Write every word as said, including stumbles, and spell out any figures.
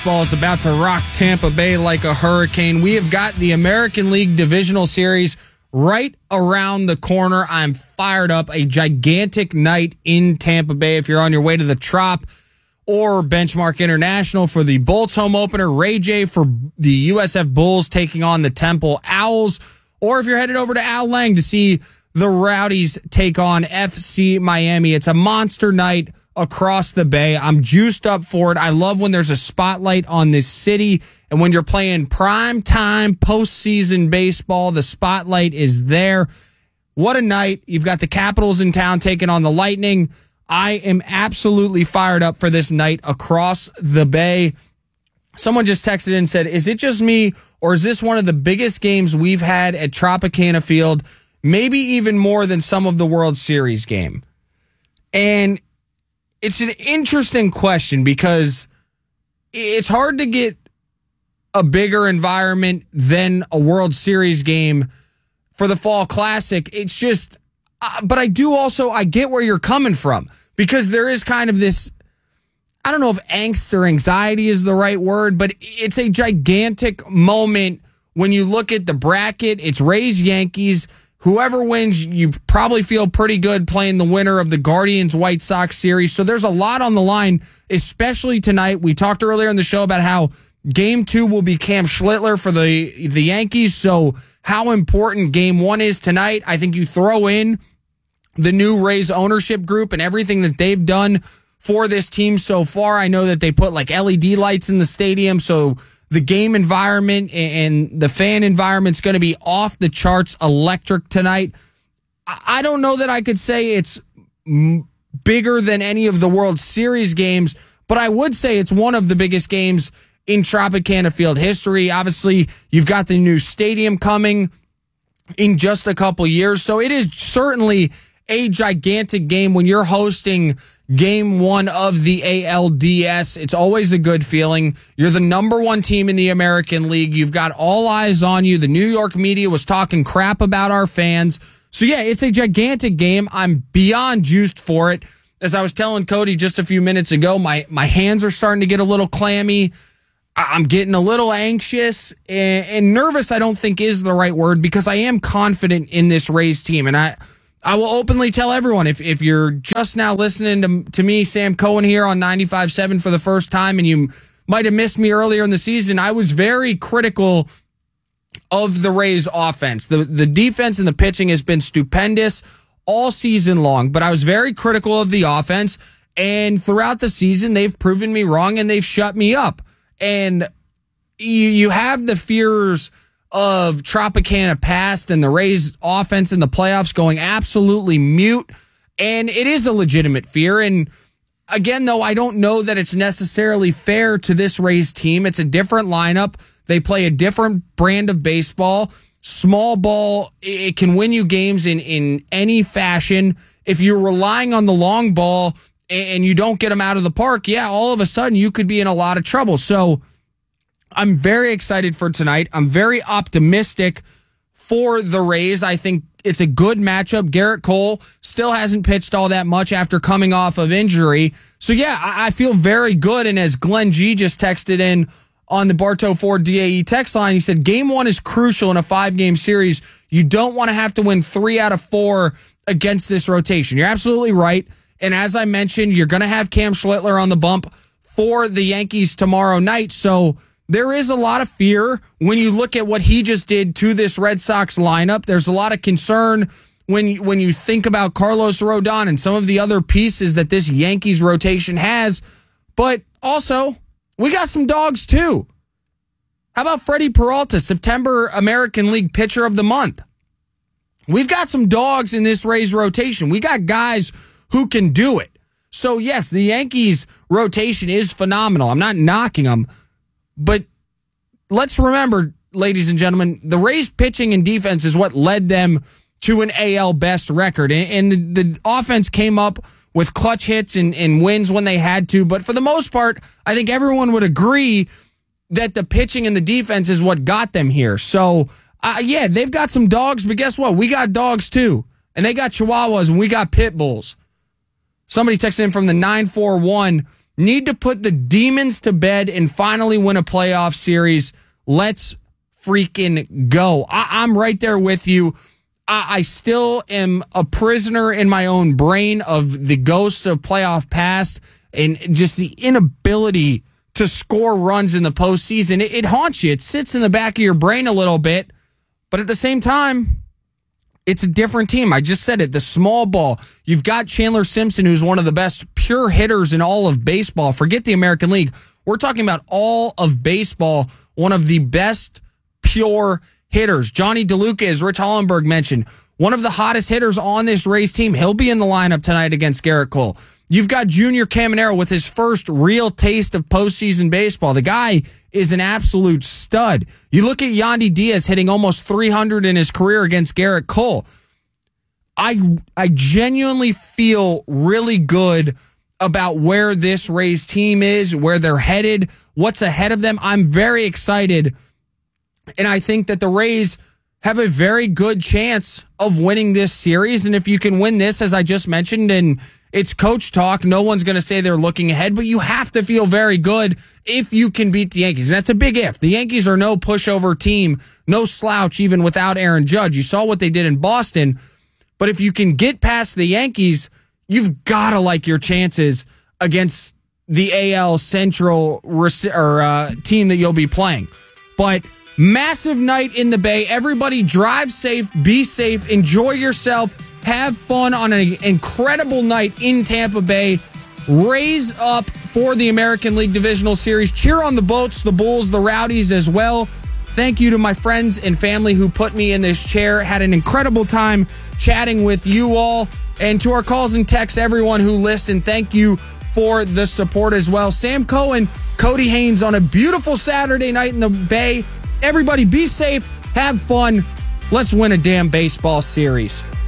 Ball is about to rock Tampa Bay like a hurricane. We have got the American League Divisional Series right around the corner. I'm fired up. A gigantic night in Tampa Bay. If you're on your way to the Trop or Benchmark International for the Bolts home opener, Ray J for the U S F Bulls taking on the Temple Owls, or if you're headed over to Al Lang to see the Rowdies take on F C Miami. It's a monster night across the Bay. I'm juiced up for it. I love when there's a spotlight on this city, and when you're playing prime time postseason baseball, the spotlight is there. What a night. You've got the Capitals in town taking on the Lightning. I am absolutely fired up for this night across the Bay. Someone just texted in and said, is it just me, or is this one of the biggest games we've had at Tropicana Field, maybe even more than some of the World Series game? And it's an interesting question because it's hard to get a bigger environment than a World Series game for the Fall Classic. It's just, uh, but I do also, I get where you're coming from, because there is kind of this, I don't know if angst or anxiety is the right word, but it's a gigantic moment when you look at the bracket. It's Rays, Yankees. Whoever wins, you probably feel pretty good playing the winner of the Guardians-White Sox series. So there's a lot on the line, especially tonight. We talked earlier in the show about how game two will be Cam Schlittler for the, the Yankees. So how important game one is tonight. I think you throw in the new Rays ownership group and everything that they've done for this team so far. I know that they put like L E D lights in the stadium, so the game environment and the fan environment's going to be off the charts electric tonight. I don't know that I could say it's bigger than any of the World Series games, but I would say it's one of the biggest games in Tropicana Field history. Obviously, you've got the new stadium coming in just a couple years, so it is certainly a gigantic game when you're hosting game one of the A L D S. It's always a good feeling. You're the number one team in the American League. You've got all eyes on you. The New York media was talking crap about our fans. So yeah, it's a gigantic game. I'm beyond juiced for it. As I was telling Cody just a few minutes ago, my, my hands are starting to get a little clammy. I'm getting a little anxious and, and nervous. I don't think is the right word, because I am confident in this Rays team. And I, I will openly tell everyone, if, if you're just now listening to, to me, Sam Cohen here on ninety-five point seven for the first time, and you might have missed me earlier in the season, I was very critical of the Rays offense. The, the defense and the pitching has been stupendous all season long, but I was very critical of the offense, and throughout the season, they've proven me wrong and they've shut me up. And you, you have the fears of Tropicana past and the Rays offense in the playoffs going absolutely mute. And it is a legitimate fear. And again, though, I don't know that it's necessarily fair to this Rays team. It's a different lineup. They play a different brand of baseball. Small ball, it can win you games in, in any fashion. If you're relying on the long ball and you don't get them out of the park, yeah, all of a sudden you could be in a lot of trouble. So I'm very excited for tonight. I'm very optimistic for the Rays. I think it's a good matchup. Garrett Cole still hasn't pitched all that much after coming off of injury. So, yeah, I, I feel very good. And as Glenn G just texted in on the Bartow Ford D A E text line, he said, game one is crucial in a five-game series. You don't want to have to win three out of four against this rotation. You're absolutely right. And as I mentioned, you're going to have Cam Schlittler on the bump for the Yankees tomorrow night. So there is a lot of fear when you look at what he just did to this Red Sox lineup. There's a lot of concern when, when you think about Carlos Rodon and some of the other pieces that this Yankees rotation has. But also, we got some dogs too. How about Freddie Peralta, September American League Pitcher of the Month? We've got some dogs in this Rays rotation. We got guys who can do it. So yes, the Yankees rotation is phenomenal. I'm not knocking them. But let's remember, ladies and gentlemen, the Rays pitching and defense is what led them to an A L best record. And, and the, the offense came up with clutch hits and, and wins when they had to. But for the most part, I think everyone would agree that the pitching and the defense is what got them here. So, uh, yeah, they've got some dogs, but guess what? We got dogs too. And they got Chihuahuas and we got Pit Bulls. Somebody texted in from the nine four one need to put the demons to bed and finally win a playoff series. Let's freaking go. I- I'm right there with you. I-, I still am a prisoner in my own brain of the ghosts of playoff past and just the inability to score runs in the postseason. It, it haunts you. It sits in the back of your brain a little bit. But at the same time, it's a different team. I just said it. The small ball. You've got Chandler Simpson, who's one of the best pure hitters in all of baseball. Forget the American League. We're talking about all of baseball. One of the best pure hitters. Johnny DeLuca, as Rich Hollenberg mentioned, one of the hottest hitters on this Rays team. He'll be in the lineup tonight against Garrett Cole. You've got Junior Caminero with his first real taste of postseason baseball. The guy is an absolute stud. You look at Yandy Diaz hitting almost three hundred in his career against Garrett Cole. I I genuinely feel really good about where this Rays team is, where they're headed, what's ahead of them. I'm very excited, and I think that the Rays have a very good chance of winning this series. And if you can win this, as I just mentioned, and it's coach talk, no one's going to say they're looking ahead, but you have to feel very good if you can beat the Yankees. And that's a big if. The Yankees are no pushover team, no slouch even without Aaron Judge. You saw what they did in Boston. But if you can get past the Yankees, you've got to like your chances against the A L Central or uh, team that you'll be playing. But massive night in the Bay. Everybody drive safe, be safe, enjoy yourself, have fun on an incredible night in Tampa Bay. Raise up for the American League Divisional Series. Cheer on the Boats, the Bulls, the Rowdies as well. Thank you to my friends and family who put me in this chair. Had an incredible time chatting with you all. And to our calls and texts, everyone who listened, thank you for the support as well. Sam Cohen, Cody Haynes on a beautiful Saturday night in the Bay. Everybody be safe, have fun. Let's win a damn baseball series.